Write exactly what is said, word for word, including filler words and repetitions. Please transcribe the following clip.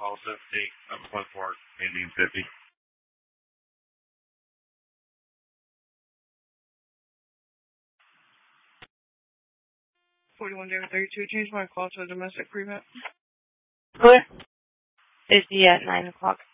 call seventy-eight, seven point four, Indian fifty. forty-one David thirty-two, change my call to a domestic prevent. Clear. Fifty at nine o'clock.